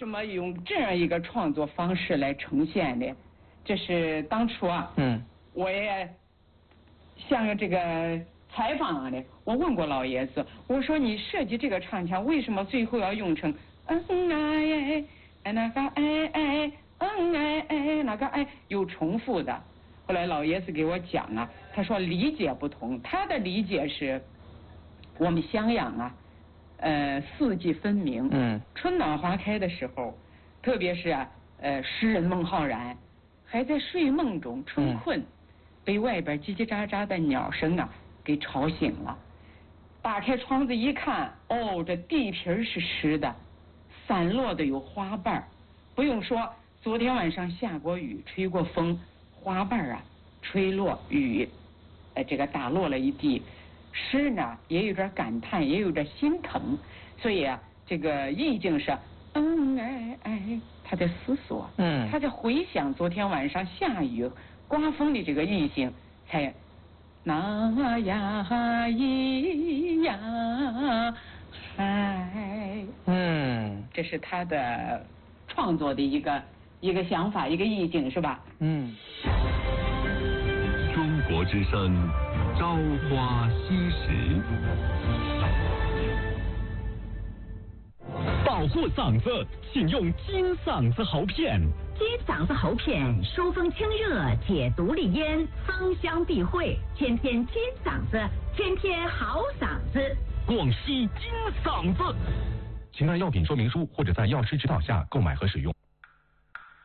什么用这样一个创作方式来呈现的？这是当初啊，我也像这个采访的，我问过老爷子，我说你设计这个唱腔，为什么最后要用成那个那个有重复的？后来老爷子给我讲啊，他说理解不同，他的理解是，我们襄阳啊，四季分明，春暖花开的时候，特别是诗人孟浩然还在睡梦中春困，被外边叽叽喳喳的鸟声啊给吵醒了，打开窗子一看，哦，这地皮是湿的，散落的有花瓣，不用说，昨天晚上下过雨，吹过风，花瓣啊吹落雨，这个打落了一地。诗呢也有点感叹，也有点心疼，所以啊，这个意境是他在思索，他在回想昨天晚上下雨刮风的这个意境，才那呀咿呀嗨，这是他的创作的一个想法，一个意境，是吧？ 中国之声，朝花夕拾。 保护嗓子，请用金嗓子喉片。 金嗓子喉片，疏风清热，解毒利咽，芳香避秽，天天金嗓子，天天好嗓子。 广西金嗓子。 请按药品说明书或者在药师指导下购买和使用。